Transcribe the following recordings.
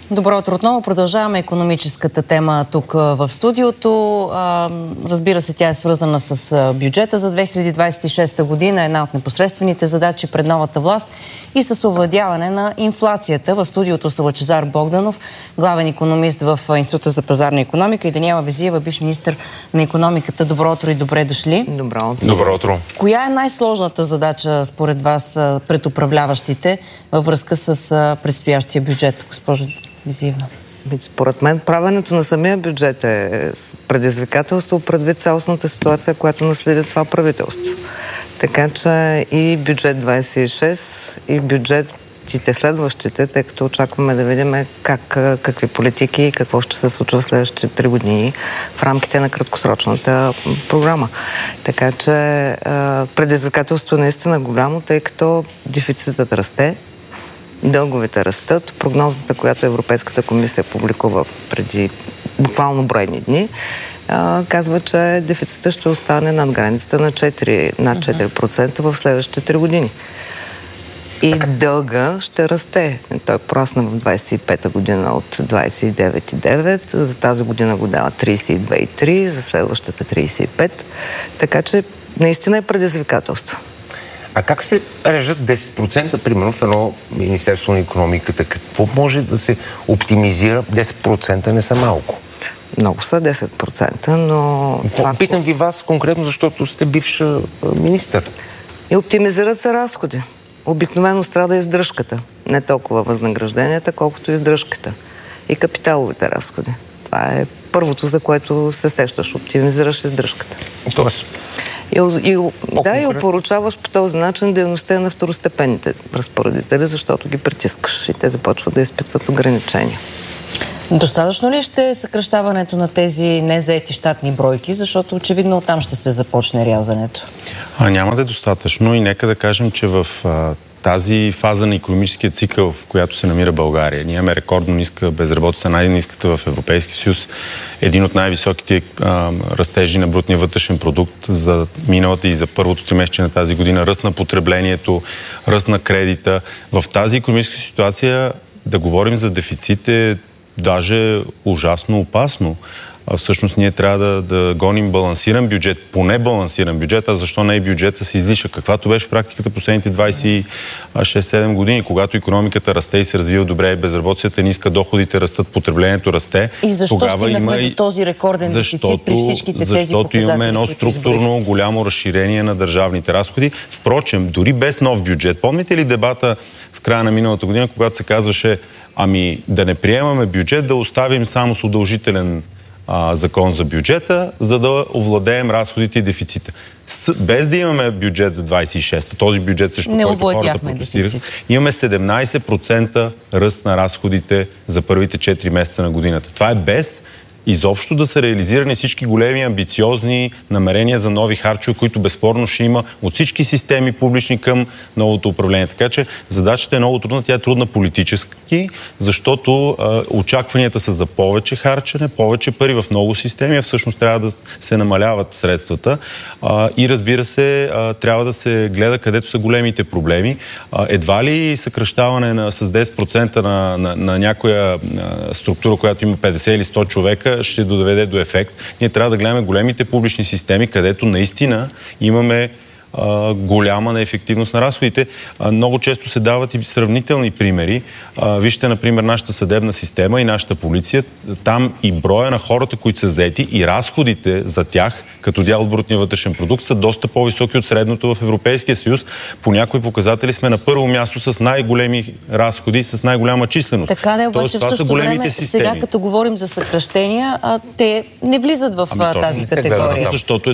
Добро утро отново. Продължаваме икономическата тема тук в студиото. Разбира се, тя е свързана с бюджета за 2026 година, една от непосредствените задачи пред новата власт и с овладяване на инфлацията. В студиото са Лъчезар Богданов, главен икономист в Института за пазарна икономика, и Даниела Везиева, бивш министър на икономиката. Добро утро и добре дошли. Добро утро. Добро утро. Коя е най-сложната задача според вас пред управляващите във връзка с предстоящия бюджет, госпожо Везиева? Според мен правенето на самия бюджет е предизвикателство предвид цялостната ситуация, която наследи това правителство. Така че и бюджет 26, и бюджетите следващите, тъй като очакваме да видим какви политики и какво ще се случва в следващите 3 години в рамките на краткосрочната програма. Така че предизвикателството е наистина голямо, тъй като дефицитът расте, дълговете растат. Прогнозата, която Европейската комисия публикува преди буквално броени дни, казва, че дефицитът ще остане над границата на над 4% в следващите 3 години. И дълга ще расте. Той просна в 25-та година от 29,9, за тази година го дава 32,3, за следващата 35. Така че наистина е предизвикателство. А как се режат 10%, примерно, в едно Министерство на икономиката? Какво може да се оптимизира? 10% не са малко. Много са 10%, но... Питам ви вас конкретно, защото сте бивш министър. И оптимизират се разходи. Обикновено страда издръжката. Не толкова възнагражденията, колкото издръжката. И капиталовите разходи. Това е първото, за което се сещаш. Оптимизираш издръжката. Тоест... И опоручаваш по този начин дейността на второстепенните разпоредители, защото ги притискаш и те започват да изпитват ограничения. Достатъчно ли ще е съкращаването на тези незаети щатни бройки, защото очевидно оттам ще се започне рязането? Няма да е достатъчно и нека да кажем, че в тази фаза на икономическия цикъл, в която се намира България, ние имаме рекордно ниска безработица, най-ниската в Европейския съюз, един от най-високите растежи на брутния вътрешен продукт за миналата и за първото тримесечие на тази година, ръст на потреблението, ръст на кредита. В тази икономическа ситуация да говорим за дефицит е даже ужасно опасно. Всъщност ние трябва да гоним балансиран бюджет, поне балансиран бюджет, а защо не и бюджет с излишък, каквато беше практиката последните 26-7 години, когато икономиката расте и се развива добре, и безработицата е ниска, доходите растат, потреблението расте. И защо стигнахме до този рекорден дефицит при всичките тези показатели? Защото имаме едно структурно голямо разширение на държавните разходи. Впрочем, дори без нов бюджет, помните ли дебата в края на миналата година, когато се казваше, да не приемаме бюджет, да оставим само с удължителен закон за бюджета, за да овладеем разходите и дефицита. Без да имаме бюджет за 26-та, този бюджет срещу който хората протестират, имаме 17% ръст на разходите за първите 4 месеца на годината. Това е без изобщо да са реализирани всички големи амбициозни намерения за нови харчове, които безспорно ще има от всички системи публични към новото управление. Така че задачата е много трудна, тя е трудна политически, защото очакванията са за повече харчене, повече пари в много системи, а всъщност трябва да се намаляват средствата и разбира се, трябва да се гледа където са големите проблеми. Едва ли съкращаване с 10% на някоя структура, която има 50 или 100 човека, ще доведе до ефект. Ние трябва да гледаме големите публични системи, където наистина имаме голяма неефективност на разходите. Много често се дават и сравнителни примери. Вижте, например, нашата съдебна система и нашата полиция. Там и броя на хората, които са заети, и разходите за тях, като дял от брутния вътрешен продукт, са доста по-високи от средното в Европейския съюз. По някои показатели сме на първо място с най-големи разходи, с най-голяма численост. Така да, обаче в същото време, сега като говорим за съкращения, те не влизат в тази категория.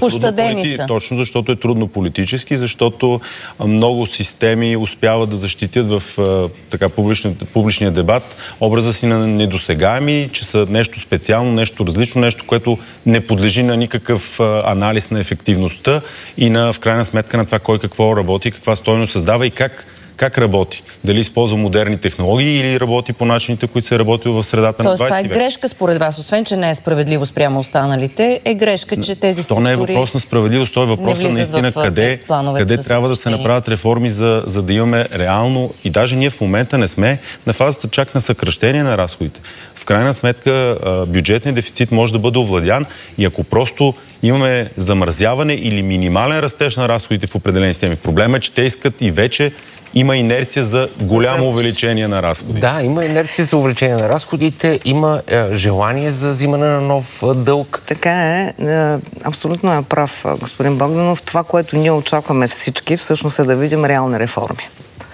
Точно защото е трудно политически, защото много системи успяват да защитят в публичния дебат образа си на недосегаеми, че са нещо специално, нещо различно, нещо, което не подлежи на никакъв анализ на ефективността и в крайна сметка на това кой какво работи, каква стойност създава и как как работи. Дали използва модерни технологии или работи по начините, които се работил в средата на 20 век. Тоест това е грешка според вас, освен че не е справедливо спрямо останалите, е грешка, че тези структури... То не е въпрос на справедливост, то е въпрос на наистина къде трябва да се направят реформи, за да имаме реално, и даже ние в момента не сме на фазата чак на съкращение на разходите. В крайна сметка бюджетният дефицит може да бъде овладян и ако просто имаме замразяване или минимален растеж на разходите в определени системи. Проблемът е, че те искат и вече има инерция за голямо увеличение на разходите. Да, има инерция за увеличение на разходите, има желание за взимане на нов дълг. Така е. Абсолютно е прав господин Богданов. Това, което ние очакваме всички, всъщност е да видим реални реформи.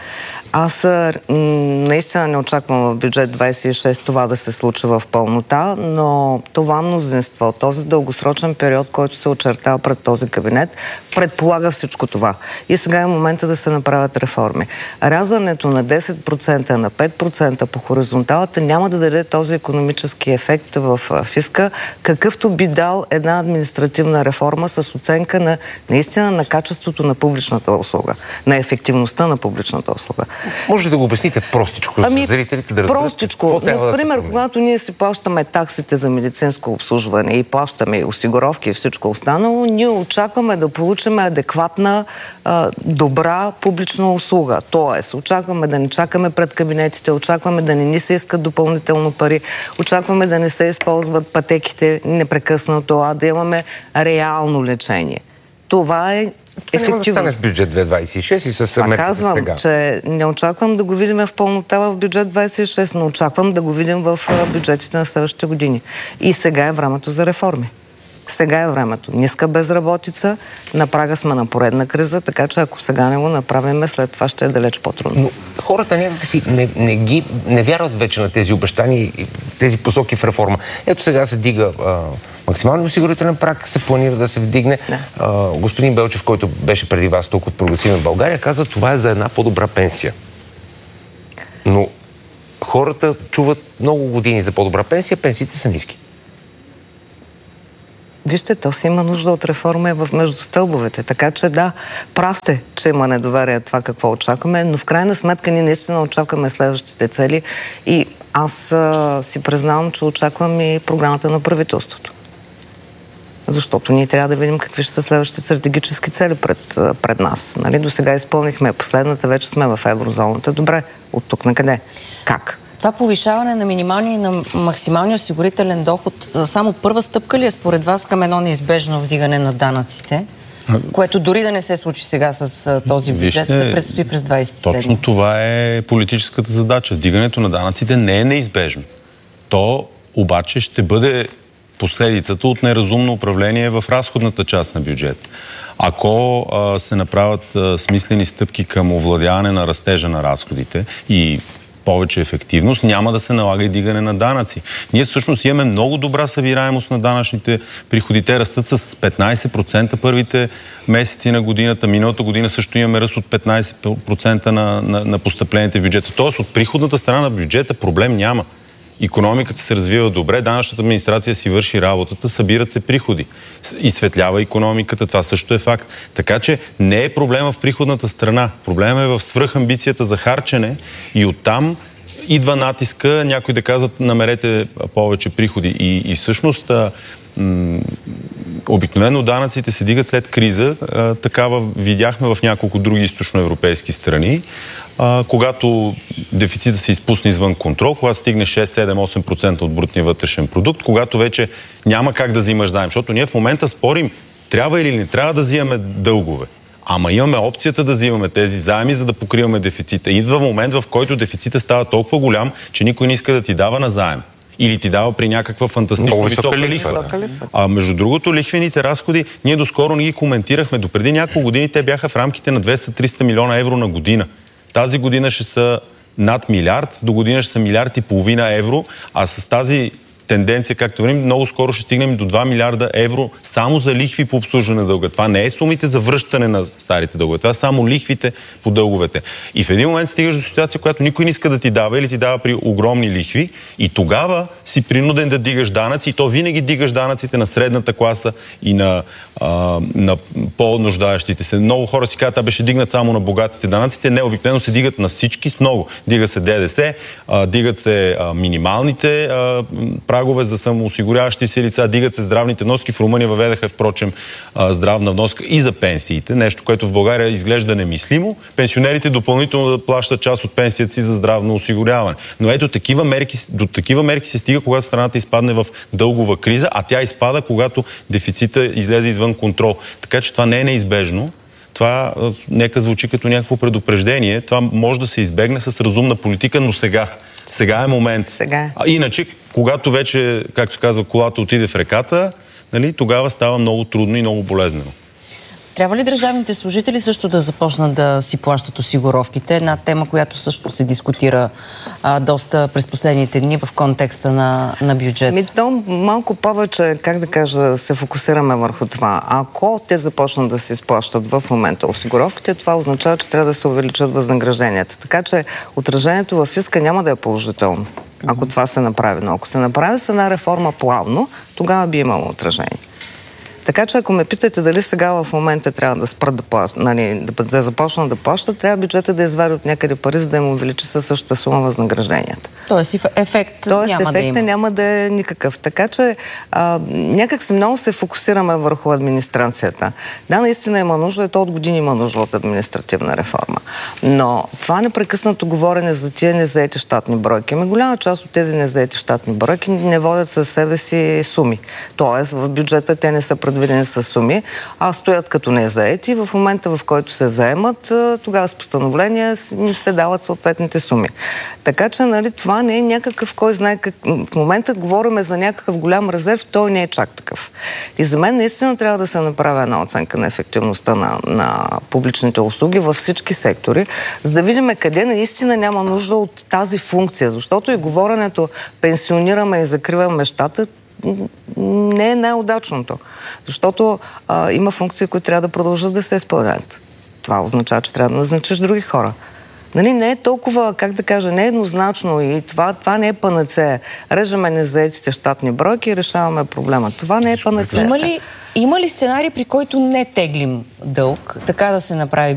Аз наистина не очаквам в бюджет 26 това да се случи в пълнота, но това мнозинство, този дългосрочен период, който се очертава пред този кабинет, предполага всичко това. И сега е момента да се направят реформи. Рязането на 10%, на 5% по хоризонталата няма да даде този икономически ефект в фиска, какъвто би дал една административна реформа с оценка на наистина на качеството на публичната услуга, на ефективността на публичната услуга. Може да го обясните простичко за зрителите да разберат? Простичко. Например, когато ние си плащаме таксите за медицинско обслужване и плащаме осигуровки и всичко останало, ние очакваме да получим адекватна, добра публична услуга. Тоест, очакваме да не чакаме пред кабинетите, очакваме да не ни се искат допълнително пари, очакваме да не се използват пътеките непрекъснато, а да имаме реално лечение. Това е ефективно. Това няма да стане с бюджет 2026 и с мерките сега. Казвам, че не очаквам да го видим в пълнота в бюджет 26, но очаквам да го видим в бюджетите на следващите години. И сега е времето за реформи. Сега е времето. Ниска безработица, на прага сме на поредна криза, така че ако сега не го направим, след това ще е далеч по-трудно. Но хората някакси не вярват вече на тези обещания и тези посоки в реформа. Ето сега се дига максималния осигурителен праг, се планира да се вдигне. Да. Господин Белчев, който беше преди вас тук от Прогресивна България, каза, това е за една по-добра пенсия. Но хората чуват много години за по-добра пенсия, пенсиите са ниски. Вижте, то си има нужда от реформа в между стълбовете. Така че да, прав сте, че има недоверие това какво очакваме, но в крайна сметка ние наистина очакваме следващите цели и аз си признавам, че очаквам и програмата на правителството. Защото ние трябва да видим какви ще са следващите стратегически цели пред нас. Нали? До сега изпълнихме последната, вече сме в еврозоната. Добре, от тук на къде? Как? Това повишаване на минималния и на максималния осигурителен доход само първа стъпка ли е според вас към едно неизбежно вдигане на данъците, което дори да не се случи сега с този бюджет, предстои през 27? Точно това е политическата задача. Вдигането на данъците не е неизбежно. То обаче ще бъде последицата от неразумно управление в разходната част на бюджет. Ако се направят смислени стъпки към овладяване на растежа на разходите и повече ефективност, няма да се налага и дигане на данъци. Ние всъщност имаме много добра събираемост на данъчните приходи. Те растат с 15% първите месеци на годината. Миналата година също имаме ръст от 15% на постъпленията в бюджета. Тоест от приходната страна на бюджета проблем няма. Икономиката се развива добре, данъчната администрация си върши работата, събират се приходи. Изсветлява икономиката, това също е факт. Така че не е проблема в приходната страна. Проблема е в свръхамбицията за харчене и оттам идва натиска, някой да казват, намерете повече приходи. И всъщност обикновено данъците се дигат след криза. Такава видяхме в няколко други източноевропейски страни. Когато дефицита се изпусне извън контрол, когато стигне 6, 7, 8% от брутния вътрешен продукт, когато вече няма как да взимаш заем, защото ние в момента спорим трябва или не трябва да взимаме дългове. Ама имаме опцията да взимаме тези заеми, за да покриваме дефицита. Идва момент, в който дефицита става толкова голям, че никой не иска да ти дава на заем. Или ти дава при някаква фантастично висока лихва. А между другото, лихвените разходи, ние доскоро не ги коментирахме. Допреди няколко години те бяха в рамките на 200-300 милиона евро на година. Тази година ще са над милиард, до година ще са 1,5 милиарда евро, а с тази тенденция, както вървим, много скоро ще стигнем до 2 милиарда евро само за лихви по обслужване на дълга. Това не е сумите за връщане на старите дългове, това е само лихвите по дълговете. И в един момент стигаш до ситуация, която никой не иска да ти дава или ти дава при огромни лихви и тогава си принуден да дигаш данъци и то винаги дигаш данъците на средната класа и на на по-нуждаещите се. Много хора си казват, беше дигнат само на богатите данъците. Не, обикновено се дигат на всички с много. Дига се ДДС, дигат се минималните прагове за самоосигуряващи се лица, дигат се здравните вноски. В Румъния въведаха, впрочем, здравна вноска и за пенсиите. Нещо, което в България изглежда немислимо. Пенсионерите допълнително да плащат част от пенсията си за здравно осигуряване. Но ето до такива мерки се стига, когато страната изпадне в дългова криза, а тя изпада, когато дефицита излезе извън контрол. Така че това не е неизбежно. Това нека звучи като някакво предупреждение. Това може да се избегне с разумна политика, но сега. Сега е момент. Сега е. Иначе, когато вече, както се казва, колата отиде в реката, нали, тогава става много трудно и много болезнено. Трябва ли държавните служители също да започнат да си плащат осигуровките? Една тема, която също се дискутира доста през последните дни в контекста на бюджет. То малко повече, как да кажа, се фокусираме върху това. Ако те започнат да се изплащат в момента осигуровките, това означава, че трябва да се увеличат възнагражденията. Така че отражението в фиска няма да е положително, ако това се направи. Но ако се направи с една реформа плавно, тогава би имало отражение. Така че ако ме питате дали сега в момента трябва да спрат да плащат, да започнат да плащат, трябва бюджета да извади от някъде пари, за да им увеличи със същата сума възнагражденията. Тоест ефект няма да има. Няма да е никакъв. Така че някак се много се фокусираме върху администрацията. Да, наистина има нужда, и то от години има нужда от административна реформа. Но това непрекъснато говорене за тия незаети щатни бройки. Голяма част от тези незаети щатни бройки не водят със себе си суми. Тоест в бюджета те не са предвидени с суми, а стоят като незаети. В момента, в който се заемат, тогава с постановления им се дават съответните суми. Така че, нали, това не е някакъв, кой знае как... В момента говорим за някакъв голям резерв, той не е чак такъв. И за мен наистина трябва да се направи една оценка на ефективността на публичните услуги във всички сектори, за да видим къде наистина няма нужда от тази функция. Защото и говоренето пенсионираме и закриваме щата не е най-удачното. Защото има функции, които трябва да продължат да се изпълняват. Това означава, че трябва да назначиш други хора. Нали, не е толкова, как да кажа, не е еднозначно и това не е панацея. Режеме незаетите щатни бройки и решаваме проблема. Това не е панацея. Има ли сценарий, при който не теглим дълг, така да се направи